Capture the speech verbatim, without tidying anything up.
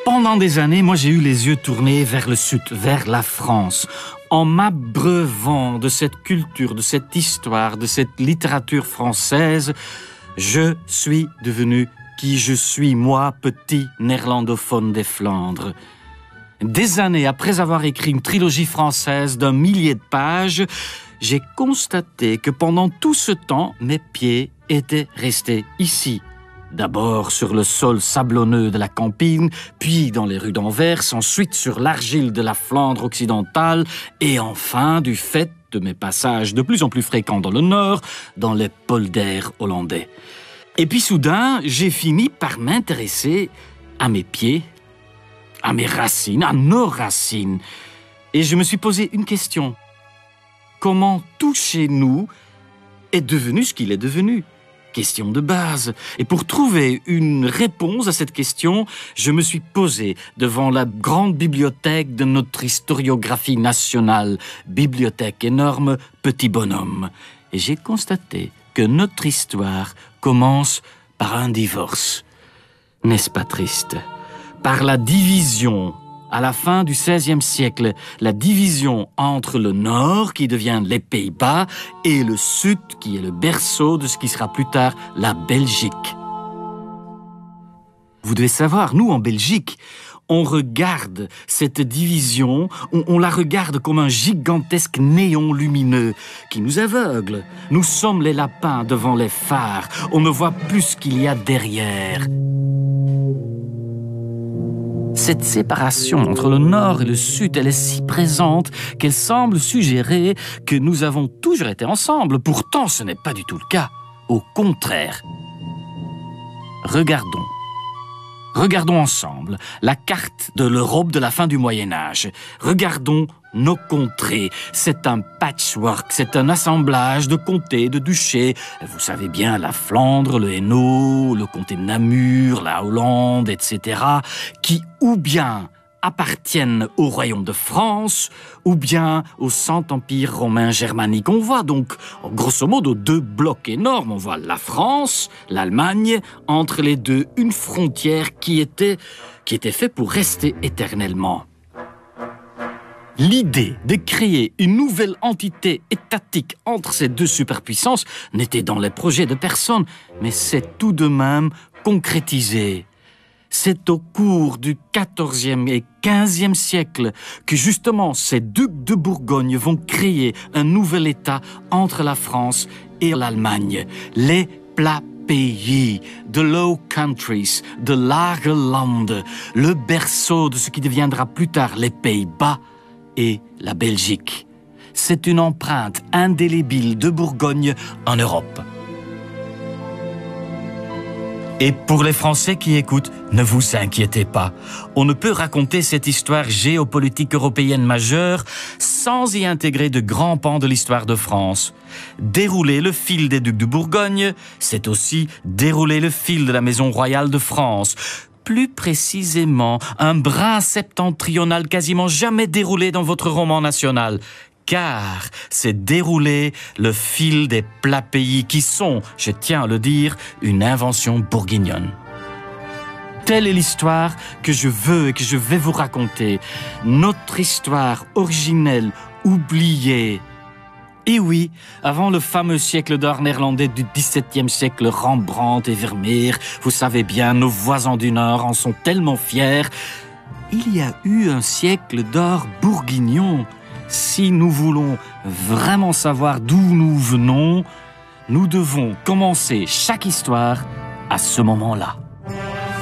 Pendant des années, moi j'ai eu les yeux tournés vers le sud, vers la France. En m'abreuvant de cette culture, de cette histoire, de cette littérature française, je suis devenu qui je suis, moi, petit néerlandophone des Flandres. Des années après avoir écrit une trilogie française d'un millier de pages, j'ai constaté que pendant tout ce temps, mes pieds étaient restés ici. D'abord sur le sol sablonneux de la Campine, puis dans les rues d'Anvers, ensuite sur l'argile de la Flandre occidentale, et enfin, du fait de mes passages de plus en plus fréquents dans le nord, dans les polders hollandais. Et puis soudain, j'ai fini par m'intéresser à mes pieds, à mes racines, à nos racines. Et je me suis posé une question. Comment tout chez nous est devenu ce qu'il est devenu ? Question de base. Et pour trouver une réponse à cette question, je me suis posé devant la grande bibliothèque de notre historiographie nationale, bibliothèque énorme, petit bonhomme. Et j'ai constaté que notre histoire commence par un divorce. N'est-ce pas triste ? Par la division, à la fin du seizième siècle, la division entre le nord, qui devient les Pays-Bas, et le sud, qui est le berceau de ce qui sera plus tard la Belgique. Vous devez savoir, nous, en Belgique, on regarde cette division, on, on la regarde comme un gigantesque néon lumineux qui nous aveugle. Nous sommes les lapins devant les phares, on ne voit plus ce qu'il y a derrière. Cette séparation entre le nord et le sud, elle est si présente qu'elle semble suggérer que nous avons toujours été ensemble. Pourtant, ce n'est pas du tout le cas. Au contraire. Regardons. Regardons ensemble la carte de l'Europe de la fin du Moyen-Âge. Regardons nos contrées. C'est un patchwork, c'est un assemblage de comtés, de duchés. Vous savez bien, la Flandre, le Hainaut, le comté de Namur, la Hollande, et cetera, qui ou bien appartiennent au royaume de France, ou bien au Saint-Empire romain germanique. On voit donc, grosso modo, deux blocs énormes. On voit la France, l'Allemagne, entre les deux, une frontière qui était, qui était faite pour rester éternellement. L'idée de créer une nouvelle entité étatique entre ces deux superpuissances n'était dans les projets de personne, mais c'est tout de même concrétisé. C'est au cours du quatorzième et quinzième siècle que justement ces ducs de Bourgogne vont créer un nouvel État entre la France et l'Allemagne, les plats pays, the Low Countries, de Lagerlande, le berceau de ce qui deviendra plus tard les Pays-Bas et la Belgique. C'est une empreinte indélébile de Bourgogne en Europe. Et pour les Français qui écoutent, ne vous inquiétez pas. On ne peut raconter cette histoire géopolitique européenne majeure sans y intégrer de grands pans de l'histoire de France. Dérouler le fil des ducs de Bourgogne, c'est aussi dérouler le fil de la maison royale de France. Plus précisément, un brin septentrional quasiment jamais déroulé dans votre roman national. Car c'est dérouler le fil des plats pays qui sont, je tiens à le dire, une invention bourguignonne. Telle est l'histoire que je veux et que je vais vous raconter. Notre histoire originelle, oubliée. Et oui, avant le fameux siècle d'or néerlandais du dix-septième siècle, Rembrandt et Vermeer, vous savez bien, nos voisins du Nord en sont tellement fiers. Il y a eu un siècle d'or bourguignon. Si nous voulons vraiment savoir d'où nous venons, nous devons commencer chaque histoire à ce moment-là.